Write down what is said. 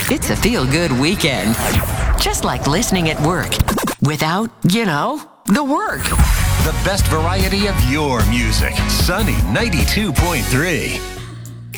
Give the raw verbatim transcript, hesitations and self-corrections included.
It's a feel-good weekend. Just like listening at work. Without, you know, the work. The best variety of your music. Sunny ninety-two point three.